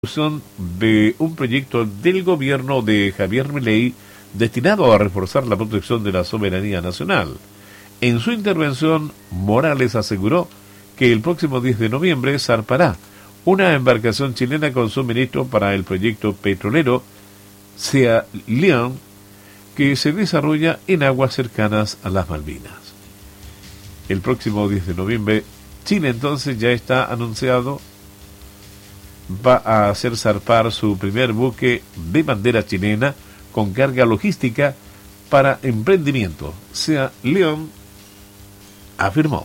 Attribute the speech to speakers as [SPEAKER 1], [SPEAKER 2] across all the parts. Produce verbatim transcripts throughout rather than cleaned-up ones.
[SPEAKER 1] de un proyecto del gobierno de Javier Milei destinado a reforzar la protección de la soberanía nacional. En su intervención, Morales aseguró que el próximo diez de noviembre zarpará una embarcación chilena con suministro para el proyecto petrolero Sea León, que se desarrolla en aguas cercanas a las Malvinas. El próximo diez de noviembre, Chile entonces ya está anunciado va a hacer zarpar su primer buque de bandera chilena con carga logística para emprendimiento. Sea León afirmó.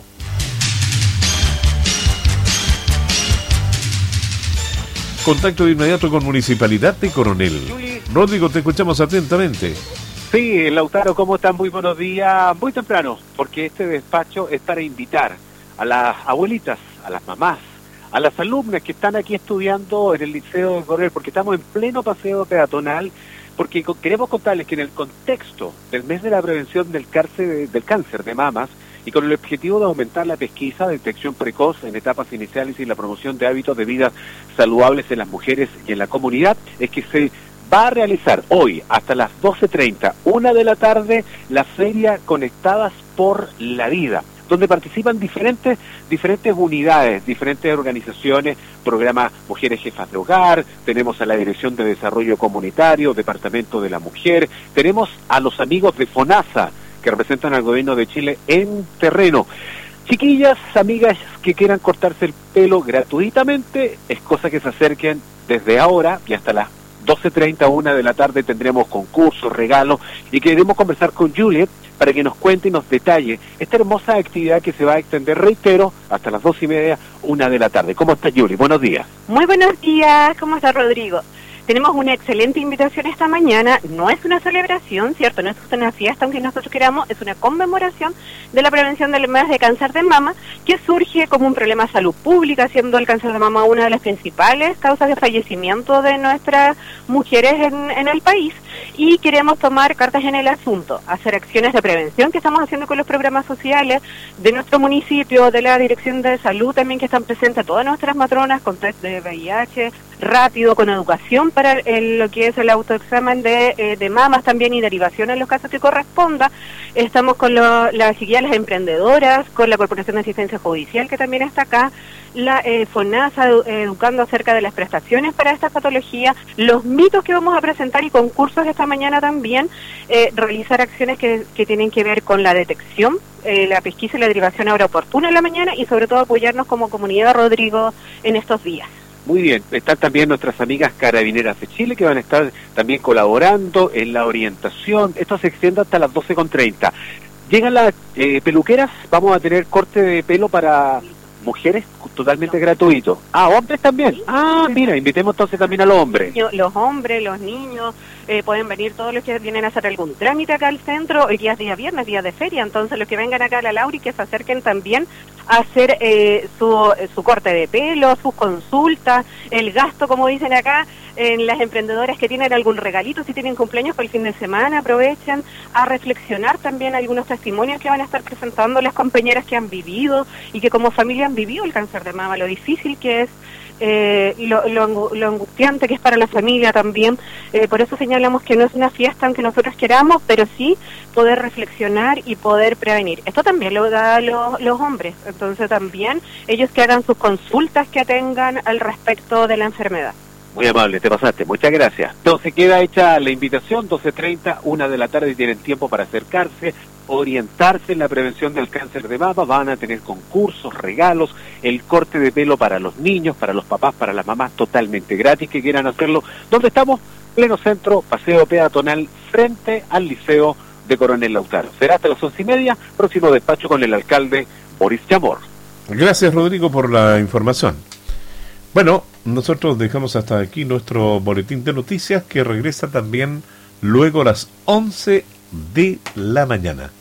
[SPEAKER 1] Contacto de inmediato con Municipalidad de Coronel. Rodrigo, te escuchamos atentamente.
[SPEAKER 2] Sí, Lautaro, ¿cómo están? Muy buenos días. Muy temprano, porque este despacho es para invitar a las abuelitas, a las mamás, a las alumnas que están aquí estudiando en el Liceo de Coronel, porque estamos en pleno paseo peatonal, porque queremos contarles que en el contexto del mes de la prevención del cáncer, del cáncer de mamas, y con el objetivo de aumentar la pesquisa, detección precoz en etapas iniciales y la promoción de hábitos de vida saludables en las mujeres y en la comunidad, es que se va a realizar hoy hasta las doce treinta, una de la tarde, la feria Conectadas por la Vida, donde participan diferentes diferentes unidades, diferentes organizaciones, programa Mujeres Jefas de Hogar, tenemos a la Dirección de Desarrollo Comunitario, Departamento de la Mujer, tenemos a los amigos de FONASA, que representan al gobierno de Chile en terreno. Chiquillas, amigas que quieran cortarse el pelo gratuitamente, es cosa que se acerquen desde ahora y hasta las doce treinta, una de la tarde tendremos concursos, regalos, y queremos conversar con Juliet para que nos cuente y nos detalle esta hermosa actividad que se va a extender, reitero, hasta las dos y media, una de la tarde. ¿Cómo está Juliet? Buenos días.
[SPEAKER 3] Muy buenos días, ¿cómo está Rodrigo? Tenemos una excelente invitación esta mañana, no es una celebración, ¿cierto? No es una fiesta, aunque nosotros queramos, es una conmemoración de la prevención del enfermedades de cáncer de mama, que surge como un problema de salud pública, siendo el cáncer de mama una de las principales causas de fallecimiento de nuestras mujeres en, en el país, y queremos tomar cartas en el asunto, hacer acciones de prevención que estamos haciendo con los programas sociales de nuestro municipio, de la Dirección de Salud también, que están presentes todas nuestras matronas con test de V I H rápido, con educación para el, lo que es el autoexamen de, eh, de mamas también, y derivación en los casos que corresponda. Estamos con lo, las chiquillas, las emprendedoras, con la Corporación de Asistencia Judicial, que también está acá, la eh, FONASA edu educando acerca de las prestaciones para esta patología, los mitos que vamos a presentar y concursos esta mañana también, eh, realizar acciones que, que tienen que ver con la detección, eh, la pesquisa y la derivación ahora oportuna en la mañana, y sobre todo apoyarnos como comunidad, Rodrigo, en estos días.
[SPEAKER 2] Muy bien, están también nuestras amigas Carabineras de Chile, que van a estar también colaborando en la orientación. Esto se extiende hasta las doce treinta. Llegan las eh, peluqueras, vamos a tener corte de pelo para mujeres totalmente gratuito. Ah, hombres también. Ah, mira, invitemos entonces también a los hombres.
[SPEAKER 3] Los hombres, los niños, eh, pueden venir todos los que vienen a hacer algún trámite acá al centro. Hoy día es día viernes, día de feria, entonces los que vengan acá a la Lauri, que se acerquen también a hacer eh, su, su corte de pelo, sus consultas, el gasto, como dicen acá, en las emprendedoras que tienen algún regalito, si tienen cumpleaños por el fin de semana, aprovechen a reflexionar también algunos testimonios que van a estar presentando las compañeras que han vivido y que como familia han vivido el cáncer de mama, lo difícil que es, eh, lo, lo, lo angustiante que es para la familia también. Eh, por eso señalamos que no es una fiesta aunque nosotros queramos, pero sí poder reflexionar y poder prevenir. Esto también lo da los, los hombres, entonces también ellos que hagan sus consultas que tengan al respecto de la enfermedad.
[SPEAKER 2] Muy amable, te pasaste, muchas gracias. Entonces queda hecha la invitación, doce treinta, una de la tarde, y tienen tiempo para acercarse, orientarse en la prevención del cáncer de mama. Van a tener concursos, regalos, el corte de pelo para los niños, para los papás, para las mamás, totalmente gratis, que quieran hacerlo. ¿Dónde estamos? Pleno centro, paseo peatonal, frente al Liceo de Coronel Lautaro. Será hasta las once y media, próximo despacho con el alcalde Boris Chamor.
[SPEAKER 1] Gracias, Rodrigo, por la información. Bueno, nosotros dejamos hasta aquí nuestro boletín de noticias, que regresa también luego a las once de la mañana.